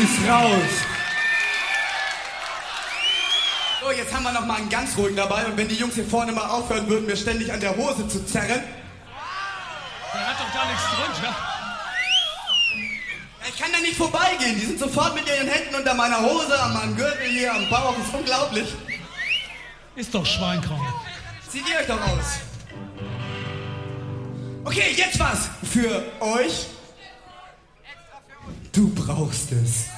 ist raus. So, jetzt haben wir noch mal einen ganz ruhigen dabei. Und wenn die Jungs hier vorne mal aufhören würden, mir ständig an der Hose zu zerren. Der hat doch da nichts drunter. Ich kann da nicht vorbeigehen. Die sind sofort mit ihren Händen unter meiner Hose, an meinem Gürtel hier, am Bauch. Das ist unglaublich. Ist doch schweinkrank. Zieht ihr euch doch aus. Okay, jetzt was für euch. Du brauchst es.